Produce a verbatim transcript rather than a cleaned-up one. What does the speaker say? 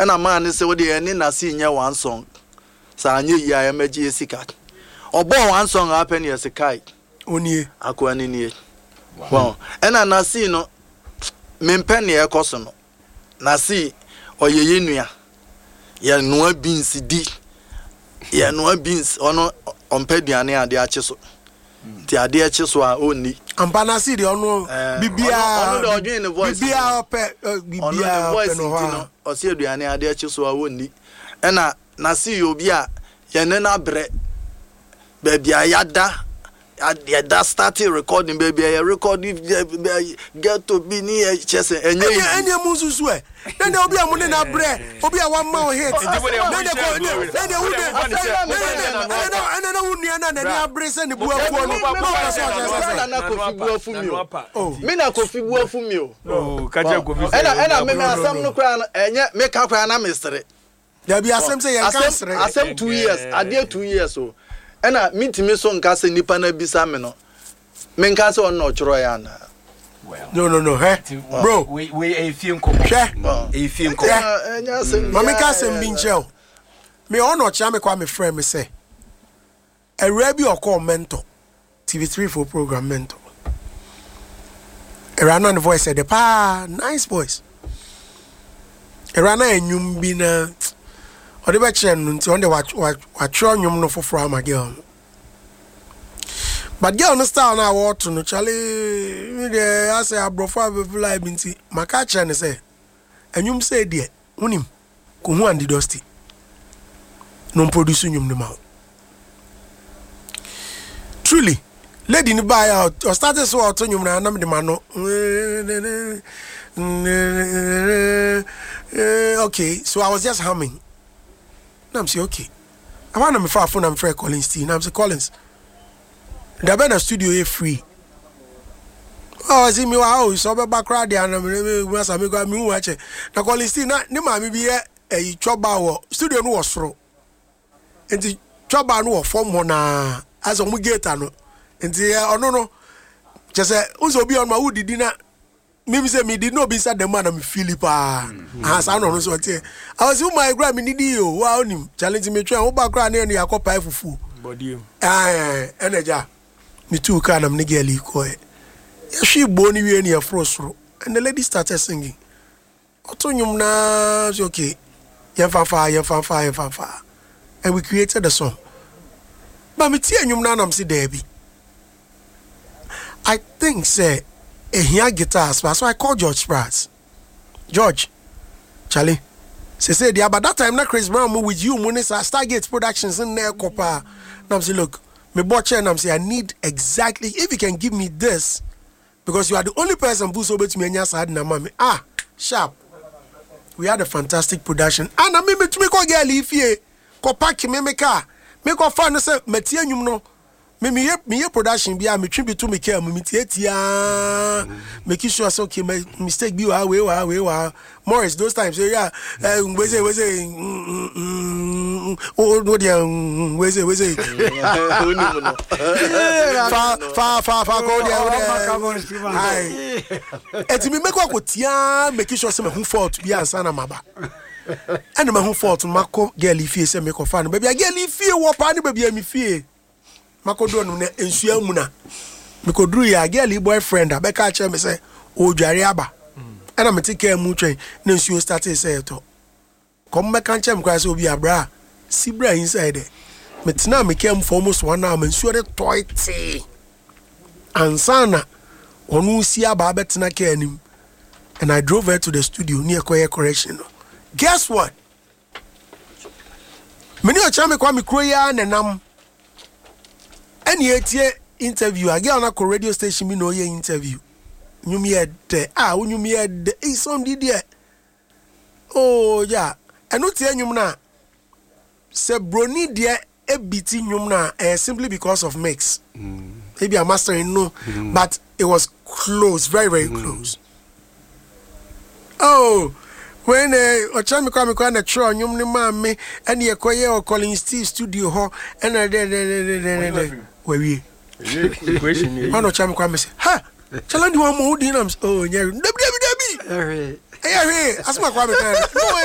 and a man is so the end na senior one song. Sanya ya emeji esika. Obo one song happen yes a kai. Oni Akwani ni. Wow. And I na see no mempenny e koso na see oyeye nua. Ya noa beans di. Ya noa beans ono ompeduane ade ache so. Ti ade ache so a oni. Ampana see the ono bibia ono the odwin the voice. Bibia ope bibia ope no ha. O se aduane ade ache so a oni. E na na see obi a ye ne na bre baby ayada ya that started recording baby I recording get to be near chess and any mususu e then obi amune na bre obi a one man hit then they go then they would and na wunu na na na bre se ne bu afu no na kofi bu afu mi o me na kofi bu afu mi o oh kaje kofi e na e na me me asam no kra enye me ka kra na mestre there be asem say yan kansere asem two years ade two years o ena mintimi so nka se nipa na bisa me no me nka se on no choro ya na well no no no he bro we we a few nkomo hwe a few nkomo enya asem mama ka se mbi nchel me on no cha me kwa me friend me say ewra bi okọ mentor T V three for program mentor era na voice said the pa nice voice era na enyum bi na ode be chen nti on the watch watch nyum no foforo ama girl but girl no style na what no chale me dey I say abrofa be fly binti maka chen say enyum say de unim ko hu andi dusty no produce nyum no ma truly lady ni buy out or started so out nyum na nam de ma no okay so I was just humming. I'm say okay. I want to far phone. I'm Fred Collins. T. I'm say Collins. The bed studio is free. Oh, see me wow. So be background there. And I'm once I go me watch it. Na Collins T. Na ni mami bi e e choba wo studio no was soro. Enti choba no wo form ho na as o mu gate ano. Enti ono no. Just say unso bi on ma wudi di na. Maybe say me did not be inside the man I'm Philippa. As I know so I was in my grand me you wow him challenge me try over grand near your copy fufu. Body. Ah energy. Me too can am nigeli ko. She boni we near frostro. And the lady started singing. Otonyum na okay. Ye fanfa ye fanfa ye fanfa. And we created the song. But me tie nyum na nam si Debbie. I think say a here guitar, so I called George Spratz. George, Charlie, say say the about that time na Chris Brown move with you, Munisa Stargate Productions in there, Copa. Now say look, me butcher and I'm say I need exactly if you can give me this, because you are the only person who's over to me and your side na mami. Ah, sharp. We had a fantastic production. And I mean me to me go girl if ye Copa ki me me car, me go find say me tie nyum no. Me me me production bia me twi bitu me care me tietia make sure so okay my mistake bi wa we wa we wa Morris those times say yeah we say we say oh no dia we say we say fa fa fa fa go dia ai eti me make ko tia make sure say me hu fault bia ansa na maba and me hu fault mako girl ifie say me ko fa no baby girl ifie wo pa ni baby mi fie makodo no na ensua mu na mekodru ya girl boyfriend abeka ache me say o dware aba ana me take mu twen na ensuo start say to kom meka nche me kwa say obi abra sibra inside there me tena me kem for almost one hour ensuo de toite ansana onu si aba betena ka anim and I drove her to the studio near Koye correction. Guess what? Me ni o cha me kwa me kroya na nam any etie interview again on a radio station me no ye interview nyum ye de ah nyum ye de e some di there oh yeah eno tie nyum na se broni de e biti nyum na eh, simply because of mix mm. maybe a mastering no mm. but it was close very very mm. close oh when eh ochami kwa me kwa na tro nyum ni ma me ene ye koye o Collins T studio ho ene de de de de where we question you no cham kwa me say ha challenge one more dinams oh yeah debi debi debi eh eh asma kwa me